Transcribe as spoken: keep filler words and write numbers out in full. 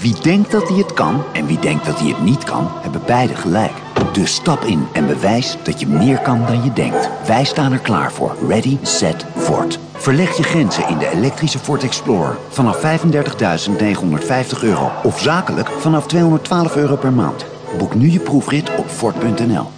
Wie denkt dat hij het kan en wie denkt dat hij het niet kan, hebben beide gelijk. Dus stap in en bewijs dat je meer kan dan je denkt. Wij staan er klaar voor. Ready, set, Ford. Verleg je grenzen in de elektrische Ford Explorer vanaf vijfendertigduizend negenhonderdvijftig euro. Of zakelijk vanaf tweehonderdtwaalf euro per maand. Boek nu je proefrit op Ford punt n l.